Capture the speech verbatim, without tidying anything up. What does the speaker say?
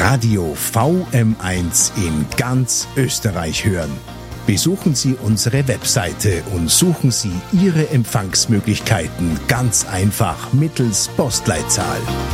Radio V M eins in ganz Österreich hören. Besuchen Sie unsere Webseite und suchen Sie Ihre Empfangsmöglichkeiten ganz einfach mittels Postleitzahl.